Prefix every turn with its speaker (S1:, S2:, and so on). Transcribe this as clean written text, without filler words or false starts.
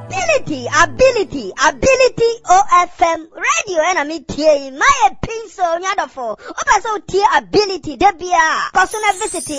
S1: Ability OFM radio enemy tie my pin so nyadofo opa so tie ability debia personal visit